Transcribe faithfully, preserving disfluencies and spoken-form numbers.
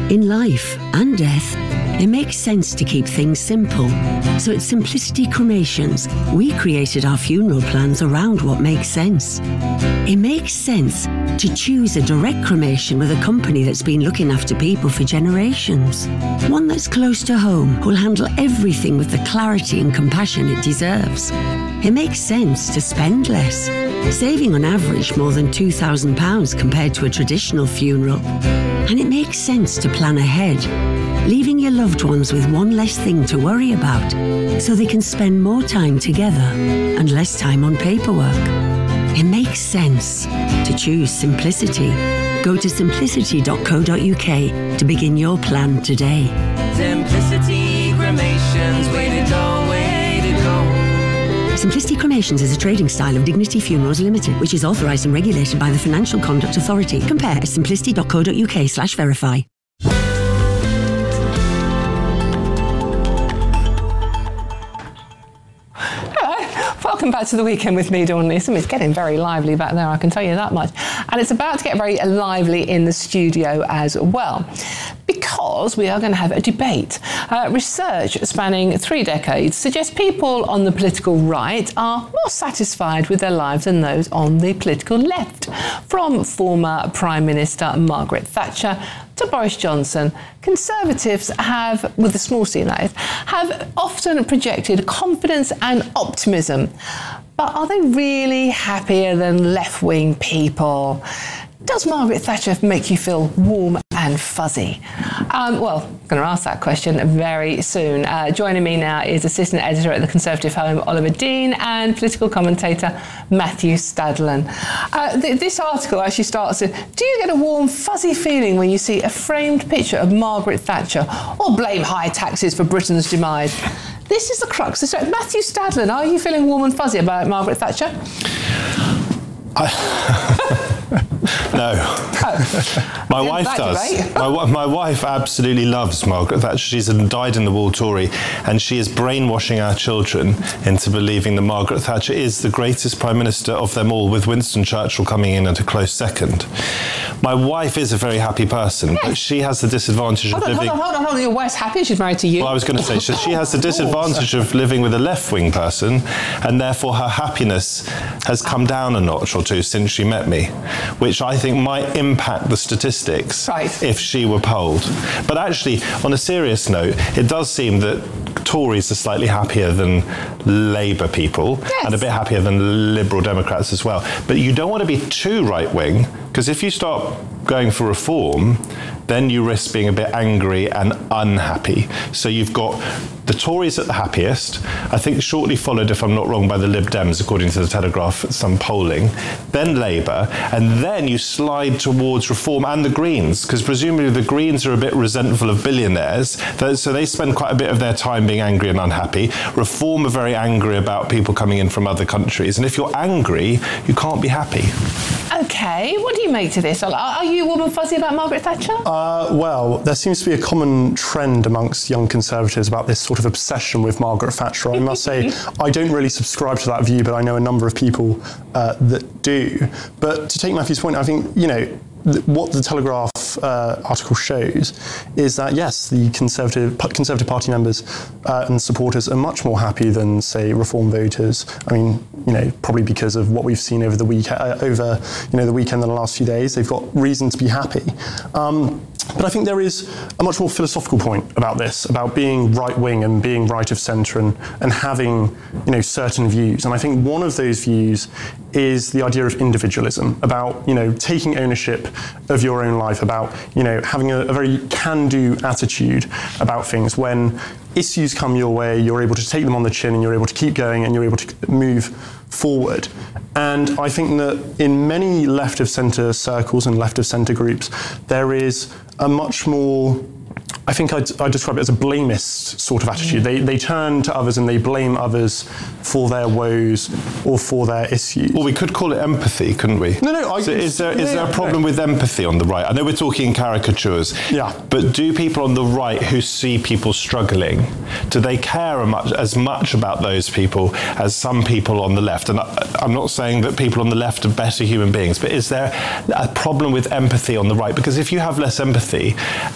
In life and death, it makes sense to keep things simple. So at Simplicity Cremations, we created our funeral plans around what makes sense. It makes sense to choose a direct cremation with a company that's been looking after people for generations. One that's close to home, who'll handle everything with the clarity and compassion it deserves. It makes sense to spend less, saving on average more than two thousand pounds compared to a traditional funeral. And it makes sense to plan ahead, leaving your loved ones with one less thing to worry about, so they can spend more time together and less time on paperwork. It makes sense to choose simplicity. Go to simplicity dot co dot uk to begin your plan today. Simplicity Cremations, way to go, way to go. Simplicity Cremations is a trading style of Dignity Funerals Limited, which is authorised and regulated by the Financial Conduct Authority. Compare at simplicity dot co dot uk slash verify. Welcome back to The Weekend with me, Dawn Newsom. It's getting very lively back there, I can tell you that much. And it's about to get very lively in the studio as well, because we are going to have a debate. Uh, research spanning three decades suggests people on the political right are more satisfied with their lives than those on the political left. From former Prime Minister Margaret Thatcher to Boris Johnson, Conservatives have, with a small c that is, have often projected confidence and optimism. But are they really happier than left-wing people? Does Margaret Thatcher make you feel warm and fuzzy? Um, well, I'm going to ask that question very soon. Uh, joining me now is Assistant Editor at the Conservative Home, Oliver Dean, and political commentator Matthew Stadlen. Uh, th- this article actually starts with, do you get a warm, fuzzy feeling when you see a framed picture of Margaret Thatcher, or blame high taxes for Britain's demise? This is the crux. So, Matthew Stadlen, are you feeling warm and fuzzy about Margaret Thatcher? I... No. Oh. My wife does. my, my wife absolutely loves Margaret Thatcher. She's a dyed-in-the-wool Tory, and she is brainwashing our children into believing that Margaret Thatcher is the greatest Prime Minister of them all, with Winston Churchill coming in at a close second. My wife is a very happy person, yes. but she has the disadvantage hold of on, living... Hold on, hold on, hold on. Your wife's happy? She's married to you? Well, I was going to say, she has the disadvantage of living with a left-wing person, and therefore her happiness has come down a notch or two since she met me, which I think might impact the statistics right. if she were polled. But actually, on a serious note, it does seem that Tories are slightly happier than Labour people, yes. and a bit happier than Liberal Democrats as well. But you don't want to be too right-wing, because if you start going for reform, then you risk being a bit angry and unhappy. So you've got the Tories at the happiest, I think shortly followed, if I'm not wrong, by the Lib Dems, according to the Telegraph, some polling, then Labour, and then you slide towards Reform and the Greens, because presumably the Greens are a bit resentful of billionaires, so they spend quite a bit of their time being angry and unhappy. Reform are very angry about people coming in from other countries, and if you're angry, you can't be happy. OK, what do you make to this? Are you warm and fuzzy about Margaret Thatcher? Uh, well, there seems to be a common trend amongst young Conservatives about this sort of obsession with Margaret Thatcher. I must say, I don't really subscribe to that view, but I know a number of people uh, that do. But to take Matthew's point, I think, you know, th- what the Telegraph uh, article shows is that, yes, the Conservative Conservative Party members uh, and supporters are much more happy than, say, Reform voters. I mean, you know, probably because of what we've seen over the week, uh, over you know the weekend in the last few days. They've got reason to be happy. Um, But I think there is a much more philosophical point about this, about being right-wing and being right of centre and, and having, you know, certain views. And I think one of those views is the idea of individualism, about, you know, taking ownership of your own life, about, you know, having a, a very can-do attitude about things. When issues come your way, you're able to take them on the chin and you're able to keep going and you're able to move forward. And I think that in many left of centre circles and left of centre groups, there is a much more, I think I'd, I'd describe it as a blamist sort of attitude. They they turn to others and they blame others for their woes or for their issues. Well, we could call it empathy, couldn't we? No, no. I, so is there is yeah, there a problem no. with empathy on the right? I know we're talking caricatures. Yeah. But do people on the right who see people struggling, do they care a much, as much about those people as some people on the left? And I, I'm not saying that people on the left are better human beings, but is there a problem with empathy on the right? Because if you have less empathy